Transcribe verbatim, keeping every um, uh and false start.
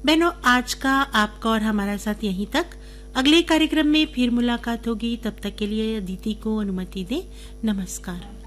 बहनों, आज का आपका और हमारा साथ यहीं तक। अगले कार्यक्रम में फिर मुलाकात होगी। तब तक के लिए अदिति को अनुमति दें। नमस्कार।